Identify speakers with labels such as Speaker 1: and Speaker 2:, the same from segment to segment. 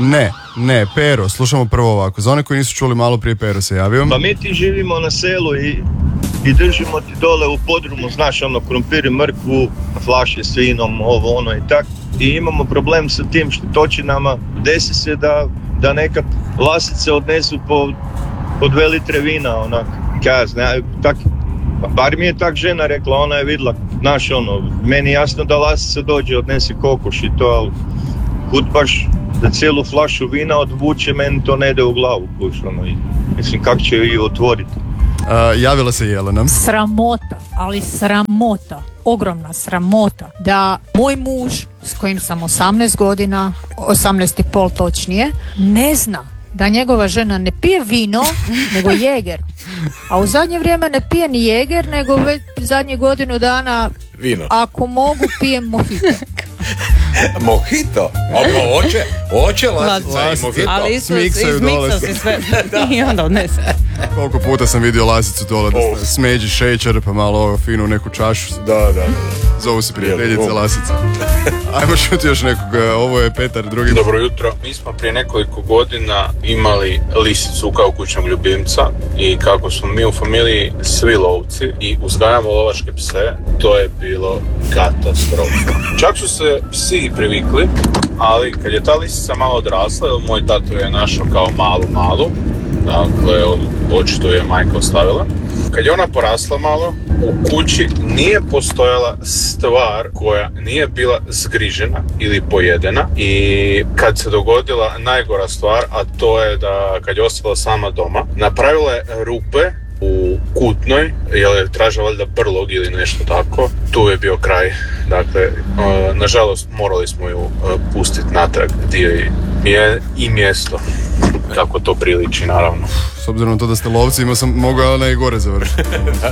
Speaker 1: Ne, Pero, slušamo prvo ovako. Za one koji nisu čuli, malo prije Pero se javio.
Speaker 2: Pa mi ti živimo na selu i držimo ti dole u podrumu, znaš, ono, krumpir i mrkvu, flaše s vinom, ovo, ono i tak. I imamo problem sa tim štetočinama. Desi se da nekad lasice odnesu po 2 litre vina, onak, tak. Bar mi je tak žena rekla, ona je vidjela, znaš, ono, meni jasno da lasica dođe, odnesi kokoš i to, ali kud baš da cijelu flašu vina odvuče, meni to ne ide u glavu, kuš, ono, i mislim, kako će ju otvoriti.
Speaker 1: Javila se Jelena.
Speaker 3: Sramota, ali sramota, ogromna sramota da moj muž s kojim sam 18 godina, 18,5 točnije, ne zna da njegova žena ne pije vino, nego jeger. A u zadnje vrijeme ne pije ni jeger, nego već zadnje godinu dana
Speaker 4: vino.
Speaker 3: Ako mogu, pijem mojito.
Speaker 4: Mojito? Oće lasica i mojito.
Speaker 3: Ali
Speaker 1: izmiksaju dole.
Speaker 3: Si sve i onda odnese.
Speaker 1: Koliko puta sam vidio lasicu dole da smeđi šećer pa malo finu neku čašu.
Speaker 4: Da.
Speaker 1: Zovu se prijateljice lasice. Ajmo šuti još nekog. Ovo je Petar, drugi.
Speaker 5: Dobro jutro. Mi smo prije nekoliko godina imali lisicu kao kućnog ljubimca i kako smo mi u familiji svi lovci i uzgajamo lovačke pse, to je bilo katastrofa. Čak su se psi privikli, ali kad je ta lisica malo odrasla, moj tato je našao kao malu, dakle očito je majka ostavila. Kad je ona porasla malo, u kući nije postojala stvar koja nije bila zgrižena ili pojedena i kad se dogodila najgora stvar, a to je da kad je ostala sama doma, napravila je rupe u kutnoj, jer je tražila valjda brlog ili nešto tako. Tu je bio kraj. Dakle, nažalost morali smo ju pustiti natrag gdje je i mjesto. Kako to priliči, naravno.
Speaker 1: S obzirom na to da ste lovci, imao sam mogao najgore završiti.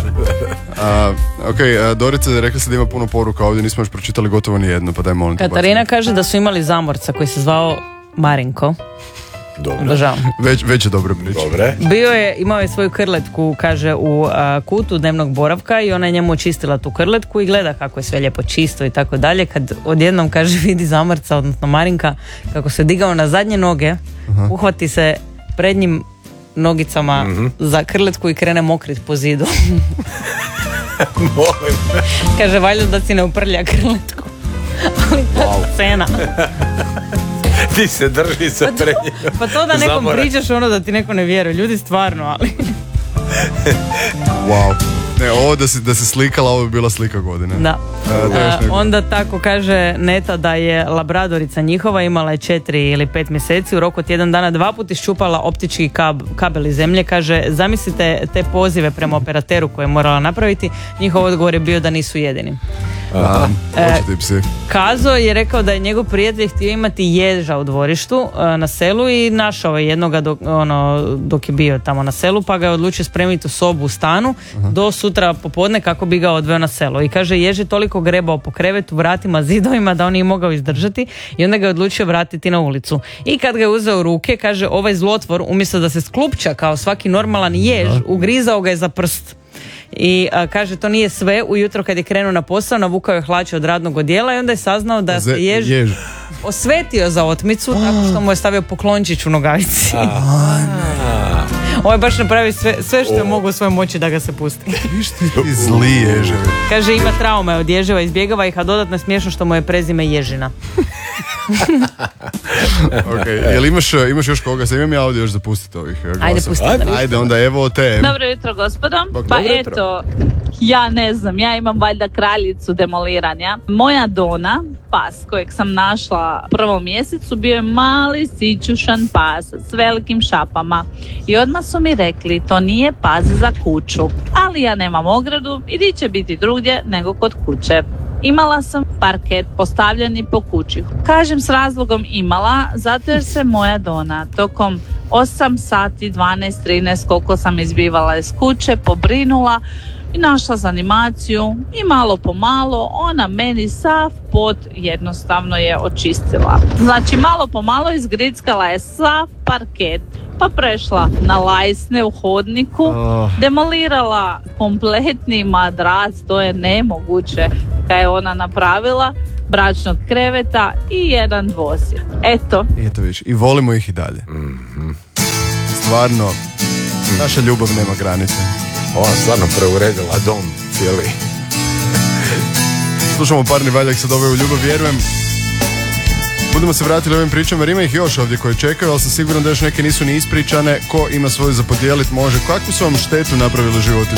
Speaker 1: Dorice, rekli ste da ima puno poruka ovdje, nismo još pročitali gotovo ni jedno, pa daj molim te.
Speaker 6: Katarina kaže da su imali zamorca koji se zvao Marinko.
Speaker 4: Dobro.
Speaker 1: Već je dobro priča.
Speaker 6: Imao je svoju krletku, kaže, u kutu dnevnog boravka i ona je njemu očistila tu krletku i gleda kako je sve lijepo čisto i tako dalje. Kad odjednom, kaže, vidi zamorca, odnosno Marinka, kako se digao na zadnje noge, uhvati se prednjim nogicama za krletku i krene mokrit po zidu.
Speaker 4: Molim.
Speaker 6: Kaže, valjda da si ne uprlja krletku. Ali ta scena.
Speaker 4: Ti se drži sa prednjim.
Speaker 6: Pa to da nekom pričaš ono da ti neko ne vjeruje. Ljudi stvarno, ali...
Speaker 1: Wow. Ne, ovo da se slikala, ovo bi bila slika godine.
Speaker 6: Da. Onda tako kaže Neta da je labradorica njihova, imala je 4 ili 5 mjeseci, u roku od 1 dana 2 puta iščupala optički kabel iz zemlje. Kaže, zamislite te pozive prema operateru koje je morala napraviti, njihov odgovor je bio da nisu jedini. Kazo je rekao da je njegov prijatelj htio imati ježa u dvorištu na selu i našao je jednoga dok je bio tamo na selu, pa ga je odlučio spremiti u sobu u stanu do sutra popodne kako bi ga odveo na selo. I kaže, jež je toliko grebao po krevetu, vratima, zidovima da on nije mogao izdržati i onda ga je odlučio vratiti na ulicu. I kad ga je uzeo u ruke, kaže, ovaj zlotvor umjesto da se sklupča kao svaki normalan jež, ugrizao ga je za prst. I kaže, to nije sve, ujutro kad je krenuo na posao navukao je hlače od radnog odjela i onda je saznao da se jež osvetio za otmicu tako što mu je stavio poklončić u nogavici. Ovo je baš napravi sve što je mogu u svojoj moći da ga se pusti.
Speaker 1: Viš ti zli ježevi.
Speaker 6: Kaže, ima traume od ježeva, izbjegava ih, a dodatno je smiješno što mu je prezime Ježina.
Speaker 1: Jel imaš još koga? Sad imam ja ovdje još zapustiti ovih glasa.
Speaker 6: Ajde, pustite.
Speaker 1: Ajde, onda evo te.
Speaker 7: Dobro jutro, gospodo. Pa eto, ja ne znam, ja imam valjda kraljicu demoliranja. Moja Dona, pas kojeg sam našla u 1. mjesecu, bio je mali sićušan pas s velikim šapama. I odmah su mi rekli, to nije pas za kuću. Ali ja nemam ogradu i di će biti drugdje nego kod kuće. Imala sam parket postavljeni po kući. Kažem s razlogom imala, zato jer se moja Dona tokom 8 sati, 12, 13, koliko sam izbivala iz kuće, pobrinula i našla za animaciju i malo po malo ona meni sav pod jednostavno je očistila. Znači malo po malo izgrickala je sav parket, pa prešla na lajsne u hodniku, demolirala kompletni madrac, to je nemoguće kaj je ona napravila. bračnog kreveta i jedan dvosjed. Eto.
Speaker 1: I volimo ih i dalje. Stvarno, naša ljubav nema granice.
Speaker 4: Ova stvarno preuredila dom cijeli.
Speaker 1: Slušamo Parni valjak sad ove u ljubav, vjerujem. Budemo se vratili ovim pričama jer ima ih još ovdje koji čekaju, ali sam siguran da još neke nisu ni ispričane. Ko ima svoju za podijeliti može. Kakvu su vam štetu napravili u životu